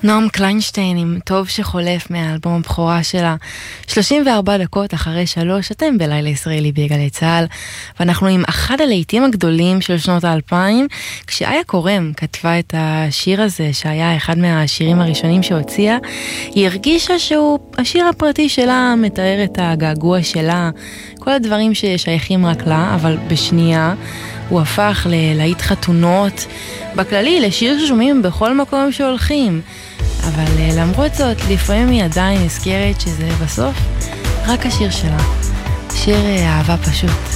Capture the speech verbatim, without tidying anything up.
נועם קליינשטיין עם טוב שחולף מהאלבום הבכורה שלה. שלושים וארבע דקות אחרי שלוש, אתם בלילה ישראלי בגלי צהל, ואנחנו עם אחד הלהיטים הגדולים של שנות האלפיים, כשאיה קורם כתבה את השיר הזה, שהיה אחד מהשירים הראשונים שהוציאה, היא הרגישה שהוא השיר הפרטי שלה, מתאר את הגעגוע שלה, כל הדברים ששייכים רק לה, אבל בשנייה הוא הפך ללהיט חתונות, בכללי לשיר ששומעים בכל מקום שהולכים. אבל למרות זאת, לפעמים היא עדיין נזכרת שזה בסוף רק השיר שלה. שיר אהבה פשוט.